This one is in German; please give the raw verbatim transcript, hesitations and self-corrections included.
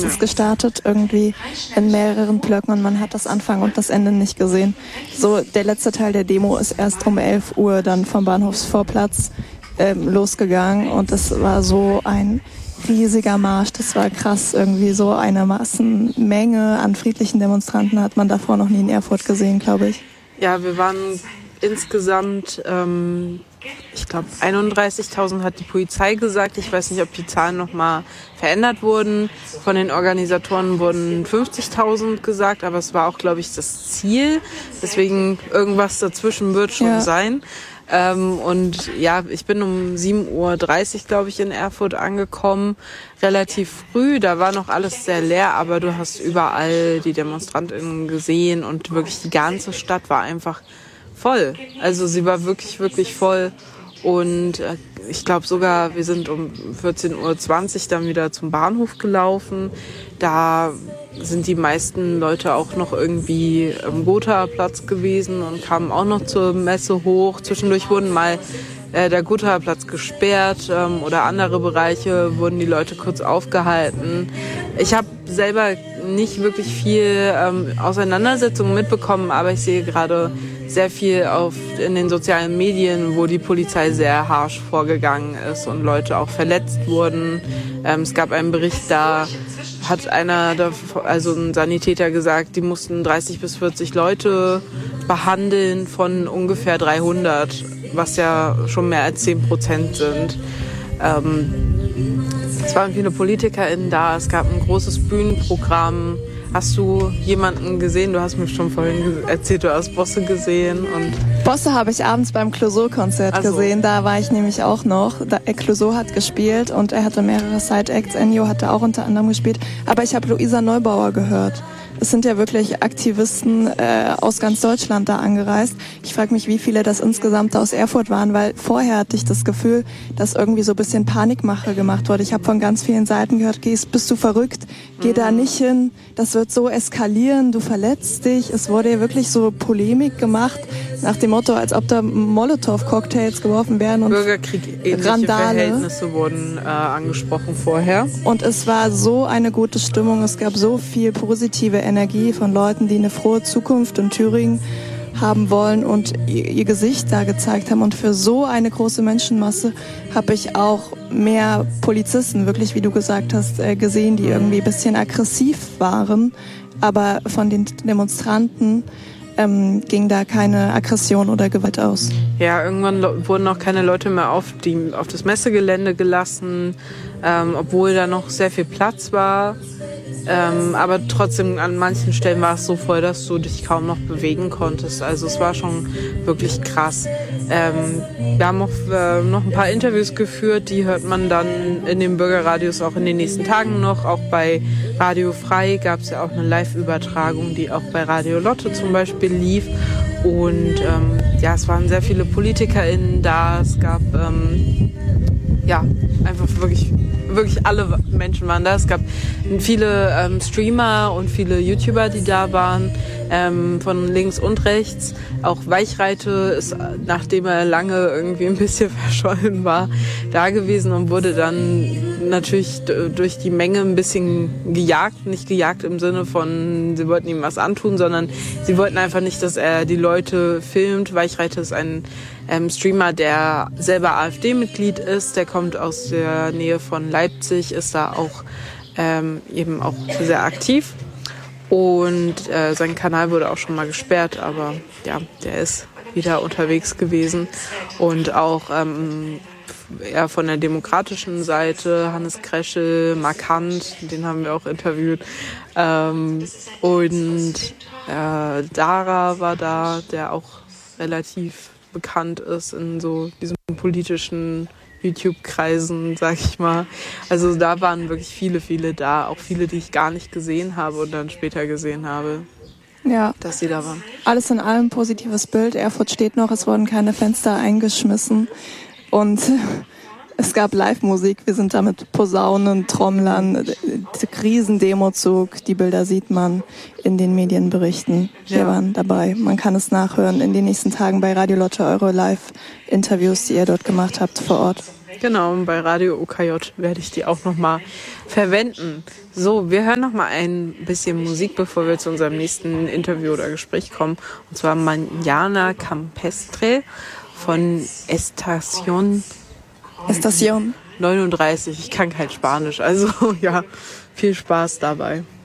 es gestartet, irgendwie in mehreren Blöcken und man hat das Anfang und das Ende nicht gesehen. So, der letzte Teil der Demo ist erst um elf Uhr dann vom Bahnhofsvorplatz ähm, losgegangen und das war so ein riesiger Marsch, das war krass, irgendwie so eine Massenmenge an friedlichen Demonstranten hat man davor noch nie in Erfurt gesehen, glaube ich. Ja, wir waren insgesamt, ähm, ich glaube einunddreißigtausend hat die Polizei gesagt, ich weiß nicht, ob die Zahlen nochmal verändert wurden, von den Organisatoren wurden fünfzigtausend gesagt, aber es war auch, glaube ich, das Ziel, deswegen irgendwas dazwischen wird schon ja. sein. Ähm, und ja, ich bin um sieben Uhr dreißig, glaube ich, in Erfurt angekommen, relativ früh, da war noch alles sehr leer, aber du hast überall die DemonstrantInnen gesehen und wirklich die ganze Stadt war einfach voll. Also sie war wirklich, wirklich voll und äh, ich glaube sogar, wir sind um vierzehn Uhr zwanzig dann wieder zum Bahnhof gelaufen, da sind die meisten Leute auch noch irgendwie am Gotha-Platz gewesen und kamen auch noch zur Messe hoch. Zwischendurch wurden mal äh, der Gotha-Platz gesperrt ähm, oder andere Bereiche wurden die Leute kurz aufgehalten. Ich habe selber nicht wirklich viel ähm, Auseinandersetzungen mitbekommen, aber ich sehe gerade sehr viel auf, in den sozialen Medien, wo die Polizei sehr harsch vorgegangen ist und Leute auch verletzt wurden. Ähm, es gab einen Bericht, da hat einer, also ein Sanitäter gesagt, die mussten dreißig bis vierzig Leute behandeln von ungefähr dreihundert, was ja schon mehr als zehn Prozent sind. Ähm, es waren viele PolitikerInnen da, es gab ein großes Bühnenprogramm. Hast du jemanden gesehen? Du hast mir schon vorhin erzählt, du hast Bosse gesehen. Und Bosse habe ich abends beim Clouseau-Konzert also. gesehen. Da war ich nämlich auch noch. Da, Clouseau hat gespielt und er hatte mehrere Side-Acts. Ennio hatte auch unter anderem gespielt. Aber ich habe Luisa Neubauer gehört. Es sind ja wirklich Aktivisten äh, aus ganz Deutschland da angereist. Ich frage mich, wie viele das insgesamt aus Erfurt waren, weil vorher hatte ich das Gefühl, dass irgendwie so ein bisschen Panikmache gemacht wurde. Ich habe von ganz vielen Seiten gehört, gehst, bist du verrückt, geh mhm. da nicht hin, das wird so eskalieren, du verletzt dich. Es wurde ja wirklich so Polemik gemacht, nach dem Motto, als ob da Molotow-Cocktails geworfen werden und Bürgerkrieg, ähnliche Randale. Verhältnisse wurden äh, angesprochen vorher. Und es war so eine gute Stimmung, es gab so viel positive Energie von Leuten, die eine frohe Zukunft in Thüringen haben wollen und ihr Gesicht da gezeigt haben. Und für so eine große Menschenmasse habe ich auch mehr Polizisten, wirklich, wie du gesagt hast, gesehen, die irgendwie ein bisschen aggressiv waren. Aber von den Demonstranten ähm, ging da keine Aggression oder Gewalt aus. Ja, irgendwann wurden auch keine Leute mehr auf, die, auf das Messegelände gelassen, ähm, obwohl da noch sehr viel Platz war. Ähm, aber trotzdem an manchen Stellen war es so voll, dass du dich kaum noch bewegen konntest. Also es war schon wirklich krass. Ähm, wir haben auch äh, noch ein paar Interviews geführt, die hört man dann in den Bürgerradios auch in den nächsten Tagen noch. Auch bei Radio Frei gab es ja auch eine Live-Übertragung, die auch bei Radio Lotte zum Beispiel lief. Und ähm, ja, es waren sehr viele PolitikerInnen da. Es gab ähm, ja einfach wirklich wirklich alle Menschen waren da. Es gab viele ähm, Streamer und viele YouTuber, die da waren, ähm, von links und rechts. Auch Weichreite ist, nachdem er lange irgendwie ein bisschen verschollen war, da gewesen und wurde dann natürlich d- durch die Menge ein bisschen gejagt. Nicht gejagt im Sinne von, sie wollten ihm was antun, sondern sie wollten einfach nicht, dass er die Leute filmt. Weichreite ist ein ähm, Streamer, der selber AfD-Mitglied ist. Der kommt aus der Nähe von Leipzig, ist da auch ähm, eben auch sehr aktiv. Und äh, sein Kanal wurde auch schon mal gesperrt, aber ja, der ist wieder unterwegs gewesen. Und auch ähm, eher von der demokratischen Seite, Hannes Kreschel, Markant, den haben wir auch interviewt. Ähm, und äh, Dara war da, der auch relativ bekannt ist in so diesen politischen YouTube-Kreisen, sag ich mal. Also da waren wirklich viele, viele da. Auch viele, die ich gar nicht gesehen habe und dann später gesehen habe, ja, dass sie da waren. Alles in allem positives Bild. Erfurt steht noch, es wurden keine Fenster eingeschmissen. Und es gab Live-Musik. Wir sind da mit Posaunen, Trommlern, Riesendemozug. Die Bilder sieht man in den Medienberichten. Wir ja. waren dabei. Man kann es nachhören in den nächsten Tagen bei Radio Lotte, eure Live-Interviews, die ihr dort gemacht habt vor Ort. Genau, und bei Radio O K J werde ich die auch nochmal verwenden. So, wir hören nochmal ein bisschen Musik, bevor wir zu unserem nächsten Interview oder Gespräch kommen. Und zwar Mañana Campestre von Estación Estación neununddreißig. Ich kann kein Spanisch, also ja, viel Spaß dabei.